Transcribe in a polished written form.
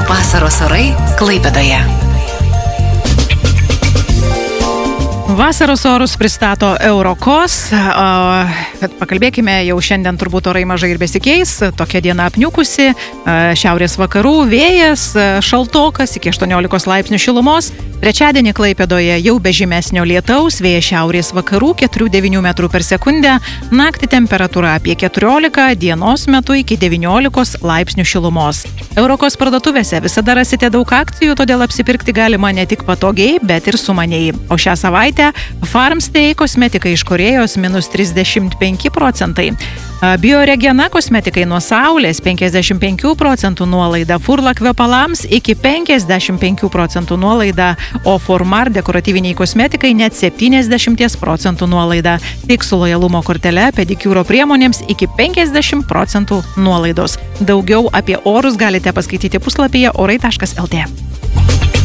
Vasaros orai Klaipėdoje. Vasaros orus pristato Eurokos. Pakalbėkime, jau šiandien turbūt orai mažai ir besikeis. Tokia diena apniukusi, šiaurės vakarų vėjas, šaltokas iki 18 laipsnių šilumos. Trečiadienį Klaipėdoje jau be žymesnio lietaus, vėjas šiaurės vakarų 4-9 metrų per sekundę, naktį temperatūra apie 14, dienos metu iki 19 laipsnių šilumos. Eurokos parduotuvėse visada rasite daug akcijų, todėl apsipirkti galima ne tik patogiai, bet ir sumaniai. O šią savaitę Farmstay kosmetika iš Korėjos -35%. Bioregena kosmetikai nuo saulės 55% nuolaida, Furla kvepalams iki 55% nuolaida, o Formar dekoratyviniai kosmetikai net 70% nuolaida. Tik su lojalumo kortele pedikiūro priemonėms iki 50% nuolaidos. Daugiau apie orus galite paskaityti puslapyje orai.lt.